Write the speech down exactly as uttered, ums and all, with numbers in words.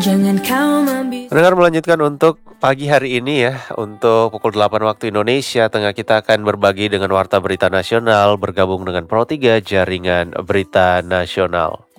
Jangan kau membi- Pendengar, melanjutkan untuk pagi hari ini ya. Untuk pukul delapan waktu Indonesia Tengah, kita akan berbagi dengan Warta Berita Nasional, bergabung dengan Pro tiga Jaringan Berita Nasional.